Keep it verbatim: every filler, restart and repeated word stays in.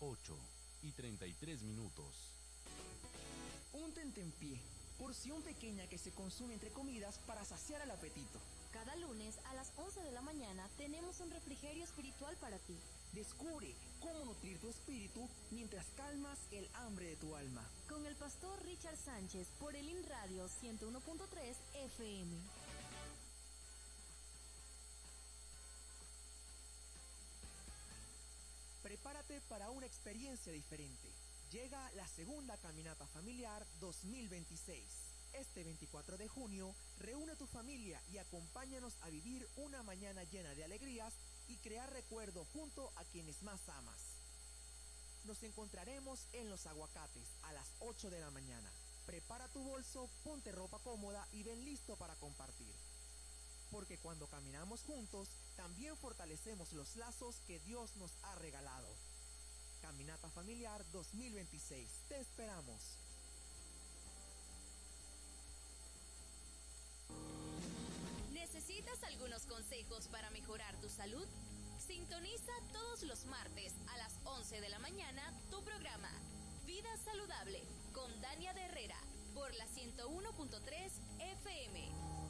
ocho y treinta y tres minutos. Un tentempié, porción pequeña que se consume entre comidas para saciar el apetito. Cada lunes a las once de la mañana tenemos un refrigerio espiritual para ti. Descubre cómo nutrir tu espíritu mientras calmas el hambre de tu alma. Con el pastor Richard Sánchez por el In Radio ciento uno punto tres F M. Prepárate para una experiencia diferente. Llega la segunda Caminata Familiar dos mil veintiséis. Este veinticuatro de junio, reúne a tu familia y acompáñanos a vivir una mañana llena de alegrías y crear recuerdo junto a quienes más amas. Nos encontraremos en Los Aguacates a las ocho de la mañana. Prepara tu bolso, ponte ropa cómoda y ven listo para compartir. Porque cuando caminamos juntos, también fortalecemos los lazos que Dios nos ha regalado. Caminata Familiar dos mil veintiséis. Te esperamos. ¿Necesitas algunos consejos para mejorar tu salud? Sintoniza todos los martes a las once de la mañana tu programa Vida Saludable con Dania de Herrera por la ciento uno punto tres F M.